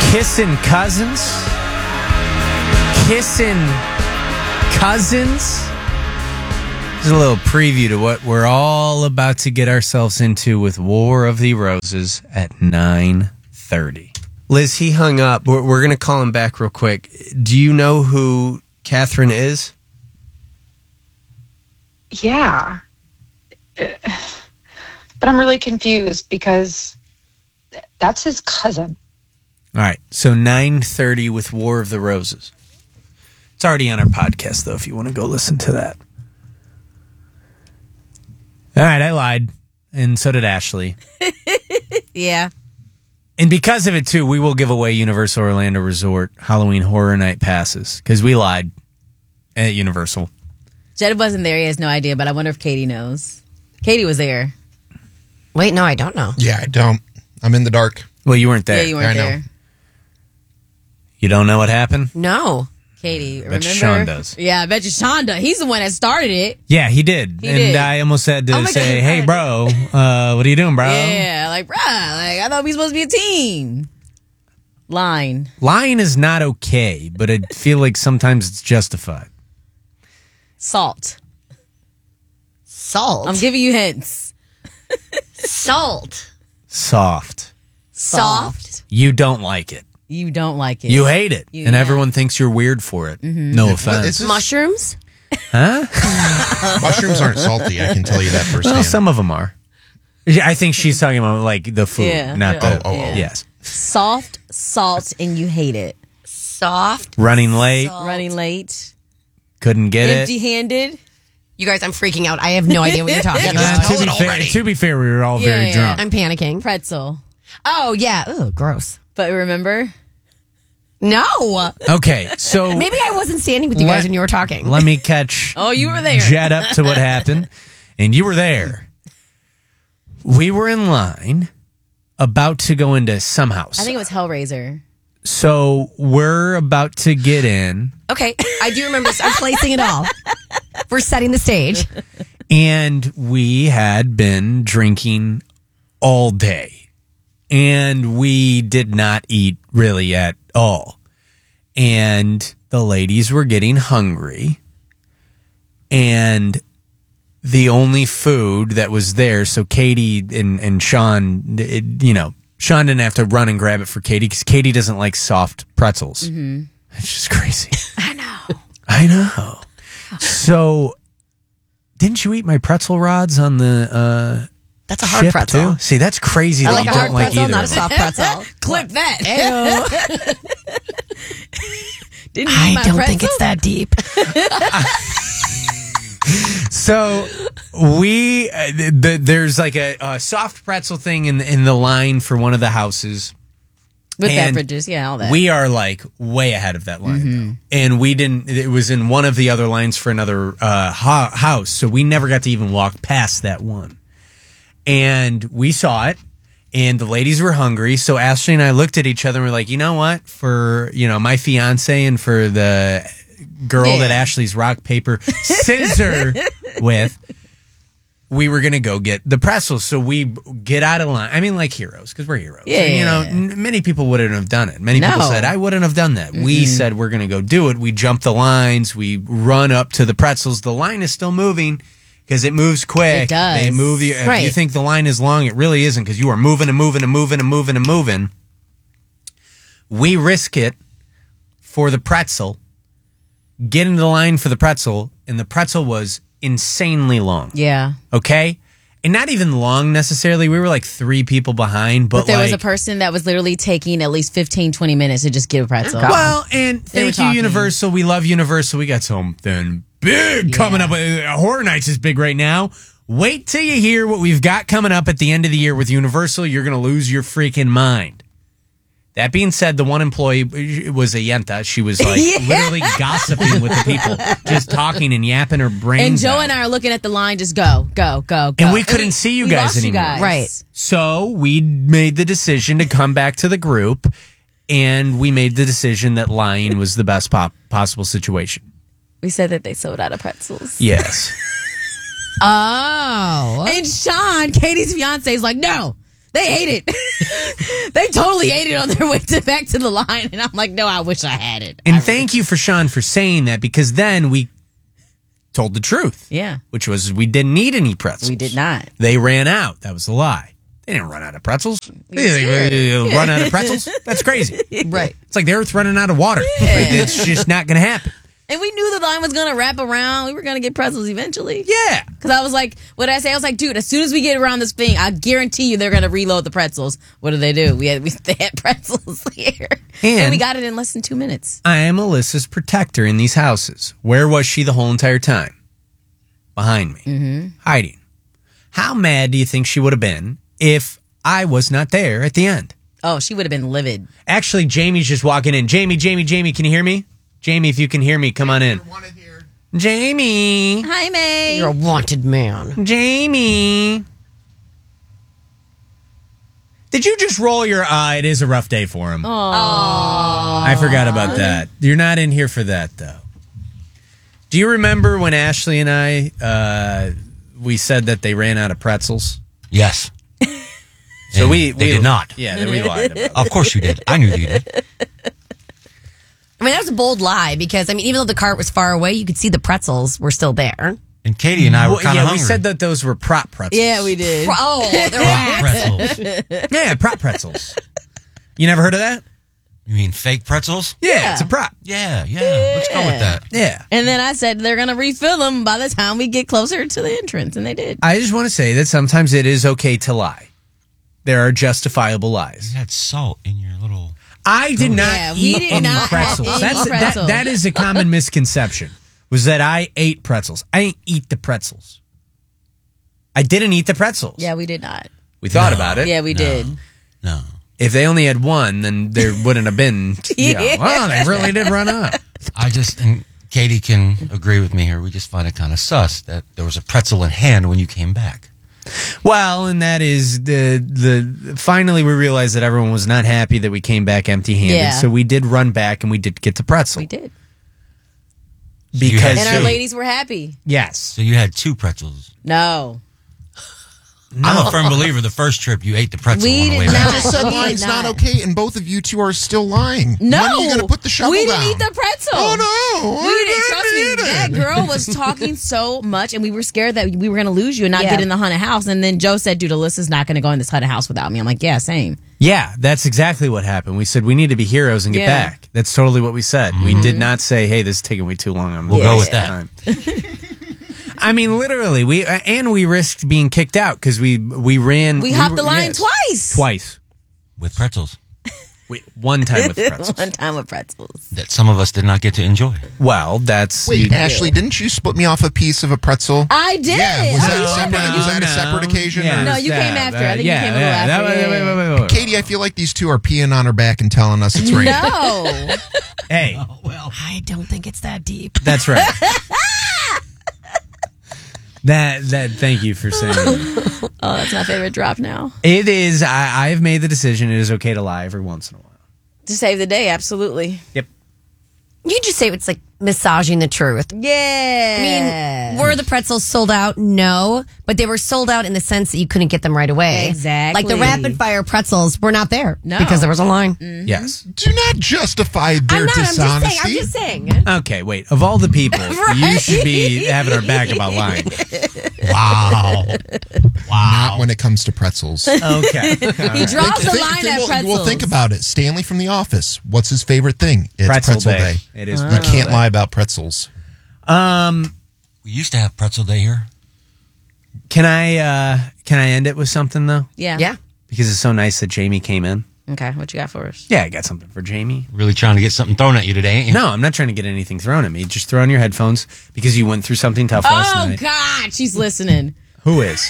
Kissing cousins? Kissing cousins? Here's a little preview to what we're all about to get ourselves into with War of the Roses at 9:30. Liz, he hung up. We're going to call him back real quick. Do you know who Catherine is? Yeah. But I'm really confused because that's his cousin. All right, so 9:30 with War of the Roses. It's already on our podcast, though, if you want to go listen to that. All right, I lied, and so did Ashley. Yeah. And because of it, too, we will give away Universal Orlando Resort Halloween Horror Night passes, because we lied at Universal. Jed wasn't there. He has no idea, but I wonder if Katie knows. Katie was there. Wait, no, I don't know. Yeah, I don't. I'm in the dark. Well, you weren't there. Yeah, you weren't I know. there. You don't know what happened? No. Katie, Bet remember? Sean does. Yeah, I bet you Sean does. He's the one that started it. Yeah, he did. He and did. I almost had to Oh my say, God. hey, bro, what are you doing, bro? Yeah, like, bruh, like, I thought we were supposed to be a team. Line. Lying is not okay, but I feel like sometimes it's justified. Salt. Salt. I'm giving you hints. Salt. Soft. Soft. You don't like it. You don't like it. You hate it. You- and yeah. everyone thinks you're weird for it. No offense. Is this- Mushrooms. Mushrooms aren't salty. I can tell you that firsthand. Well, some of them are. I think she's talking about like the food, Yeah. not the. Oh. Yes. Soft, salt, and you hate it. Soft. Running late, Running late. couldn't get it. Empty-handed. You guys, I'm freaking out. I have no idea what you're talking Yeah, about. tell it already. To be fair, we were all Yeah, very yeah. drunk. I'm panicking. Pretzel. Oh, yeah. Oh, gross. But remember? No. Okay, so Maybe I wasn't standing with you guys when you were talking. let me catch Oh, you were there. Jed up to what happened, and you were there. We were in line, about to go into some house. I think it was Hellraiser. So we're about to get in, Okay, I do remember. I'm placing it all. We're setting the stage. and we had been drinking all day, and we did not eat really at all. And the ladies were getting hungry, and the only food that was there, so Katie and Sean, Sean didn't have to run and grab it for Katie because Katie doesn't like soft pretzels. Mm-hmm. It's just crazy. I know. So, didn't you eat my pretzel rods on the That's a hard ship pretzel. too? See, that's crazy I that like you a don't hard like pretzel, either not a of them. soft pretzel. Clip that. Didn't you eat I my don't pretzel? think it's that deep. So there's like a soft pretzel thing in the line for one of the houses. With And beverages, yeah, all that. We are like way ahead of that line, Mm-hmm. though. And we didn't. It was in one of the other lines for another house, so we never got to even walk past that one. And we saw it, and the ladies were hungry. So Ashley and I looked at each other and we're like, you know what? For my fiance and for the girl that Ashley's rock paper scissor with, we were gonna go get the pretzels. So we get out of line. I mean, like heroes, because we're heroes. Yeah. And, many people wouldn't have done it. Many people No. said, I wouldn't have done that. We said we're gonna go do it. We jump the lines. We run up to the pretzels. The line is still moving because it moves quick. It does. They move you. If you Right. think the line is long, it really isn't, because you are moving and moving and moving and moving and moving. We risk it for the pretzel. Get into the line for the pretzel, and the pretzel was insanely long. yeah. Okay? And not even long necessarily. We were like 3 people behind, but There was a like, person that was literally taking at least 15, 20 minutes to just get a pretzel. well, and They were thank you, talking. Universal. We love Universal. We got something big coming up. Horror Nights is big right now. Wait till you hear what we've got coming up at the end of the year with Universal. You're going to lose your freaking mind. That being said, the one employee was a yenta. She was like literally gossiping with the people, just talking and yapping her brains And Joe out. and I are looking at the line, just go. And we couldn't see you we guys lost anymore. Right. So we made the decision to come back to the group, and we made the decision that lying was the best possible situation. We said that they sold out of pretzels. Yes. Oh. And Sean, Katie's fiance, is like, no, They ate it. They totally ate it on their way back to the line. And I'm like, no, I wish I had it. And thank you for Sean for saying that, because then we told the truth. Yeah. Which was we didn't need any pretzels. We did not. They ran out. That was a lie. They didn't run out of pretzels. Run out of pretzels? That's crazy. Right. It's like the earth's running out of water. Like, it's just not going to happen. And we knew the line was going to wrap around. We were going to get pretzels eventually. Yeah. Because I was like, what did I say? I was like, dude, as soon as we get around this thing, I guarantee you they're going to reload the pretzels. What do? They had pretzels here. And we got it in less than 2 minutes. I am Alyssa's protector in these houses. Where was she the whole entire time? Behind me. Hiding. How mad do you think she would have been if I was not there at the end? Oh, she would have been livid. Actually, Jamie's just walking in. Jamie, can you hear me? Jamie, if you can hear me, come on in. Jamie. Hi, May. You're a wanted man. Jamie. Did you just roll your eye? It is a rough day for him. Oh. I forgot about that. You're not in here for that, though. Do you remember when Ashley and I, we said that they ran out of pretzels? Yes. So And we did not. Yeah, we lied about it. Of course you did. I knew you did. I mean, that was a bold lie because, I mean, even though the cart was far away, you could see the pretzels were still there. And Katie and I were kind of hungry. We said that those were prop pretzels. Yeah, we did. Oh, they're Prop pretzels. Yeah, prop pretzels. You never heard of that? You mean fake pretzels? Yeah, it's a prop. Yeah. Let's go with that. Yeah. And then I said they're going to refill them by the time we get closer to the entrance. And they did. I just want to say that sometimes it is okay to lie. There are justifiable lies. You had salt in your little... I did not Yeah, we eat did any not pretzels. have any That's pretzels. that is a common misconception. Was that I ate pretzels. I didn't eat the pretzels. I didn't eat the pretzels. Yeah, we did not. We thought about it. Yeah, we did. No. If they only had one, then there wouldn't have been. Well, they really did run up. I just... And Katie can agree with me here. We just find it kind of sus that there was a pretzel in hand when you came back. Well, and that is the finally we realized that everyone was not happy that we came back empty-handed. Yeah. So we did run back and we did get the pretzel. We did. Because And our ladies were happy. yes. So you had 2 pretzels. No. I'm a firm believer the first trip you ate the pretzel We on the way did back. not. I just said We lying's did not not. okay, and both of you two are still lying. No. When are you going to put the shovel we down? didn't eat the pretzel. Oh, no. We didn't. Trust me. That girl was talking so much, and we were scared that we were going to lose you and not get in the haunted house. And then Joe said, dude, Alyssa's not going to go in this haunted house without me. I'm like, yeah, same. Yeah, that's exactly what happened. We said we need to be heroes and get Yeah. back. That's totally what we said. We did not say, "Hey, this is taking way too long." We'll go with that. Time. I mean, literally, we risked being kicked out because we ran. We hopped the line yes, twice. With pretzels One time with pretzels. One time with pretzels. that some of us did not get to enjoy. Well, that's Wait, Ashley, didn't you split me off a piece of a pretzel? I did. Yeah, was Oh, that you separate? remember. Was that a separate occasion? Yeah, or- No, you came after. I think you came a little that- after. wait, wait. Katie, I feel like these two are peeing on her back and telling us it's raining. No. Hey, I don't think it's that deep. that's right. That. Thank you for saying that. Oh, that's my favorite drop now. It is. I've made the decision. It is okay to lie every once in a while. To save the day, absolutely. Yep. You just say it's like massaging the truth. Yeah. I mean, were the pretzels sold out? No, but they were sold out in the sense that you couldn't get them right away. Exactly. Like the rapid fire pretzels were not there No. because there was a line. Yes. Do not justify their dishonesty. I'm just saying. Okay, wait. Of all the people, you should be having our back about lying. Wow. Not when it comes to pretzels. Okay. He draws the line at pretzels. Well, think about it. Stanley from The Office. What's his favorite thing? It's Pretzel pretzel, day. day. It is You pretzel can't day. lie about pretzels. We used to have pretzel day here. Can I end it with something though? Yeah. Yeah. Because it's so nice that Jamie came in. Okay, what you got for us? Yeah, I got something for Jamie. Really trying to get something thrown at you today, ain't you? No, I'm not trying to get anything thrown at me. Just throw on your headphones because you went through something tough last Oh, night. God, she's listening. Who is?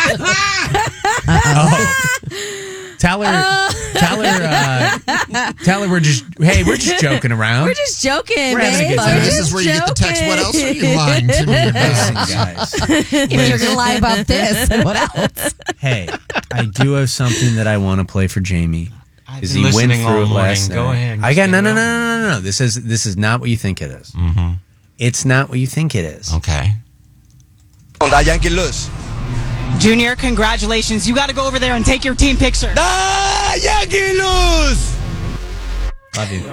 Oh. Tell her we're just joking around. We're just joking, We're having a babe. good time. We're This just is where you get the text. What else are you joking. lying to me Listen, about? guys. If you're going to lie about this, what else? Hey, I do have something that I want to play for Jamie. I've Because been he went listening through all it morning. last night. Go ahead. I got Just get it no. This is not what you think it is. Mm-hmm. It's not what you think it is. Okay. Onda Yankee Luz. Junior, congratulations. You got to go over there and take your team picture. Ah, Yankees lose! Love you.